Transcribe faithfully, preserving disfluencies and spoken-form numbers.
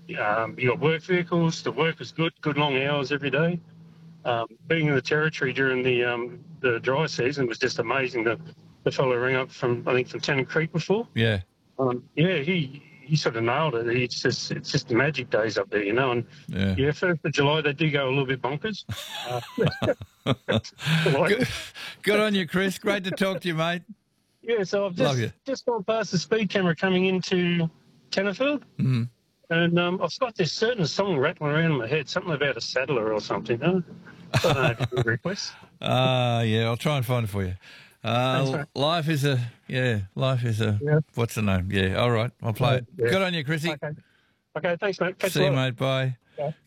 Um, you got work vehicles. The work is good, good long hours every day. Um, being in the territory during the um, the dry season was just amazing. The the fellow rang up from I think from Tennant Creek before. Yeah. Um, yeah, he he sort of nailed it. It's just it's just the magic days up there, you know. And Yeah. yeah, first of July they do go a little bit bonkers. Uh, like, Good, good on you, Chris. Great to talk to you, mate. yeah, so I've Love just you. just gone past the speed camera coming into Tenterfield, Mm. and um, I've got this certain song rattling around in my head, something about a saddler or something. Huh? I don't know if you can request. Ah, uh, yeah, I'll try and find it for you. Uh, Thanks, life is a, yeah, life is a, yeah. what's the name? Yeah, all right, I'll play it. Yeah. Good on you, Chrissy. Okay. Okay, thanks, mate. Catch See you, later. mate. Bye. Yeah.